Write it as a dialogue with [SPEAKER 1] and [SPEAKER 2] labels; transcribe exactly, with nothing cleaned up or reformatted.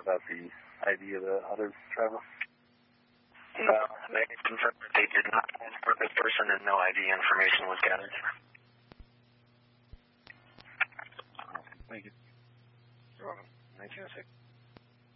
[SPEAKER 1] about the I D of the other driver?
[SPEAKER 2] No, they confirmed they did not transport this person and no I D information was gathered.
[SPEAKER 1] Thank you.
[SPEAKER 2] You're welcome. nineteen oh six.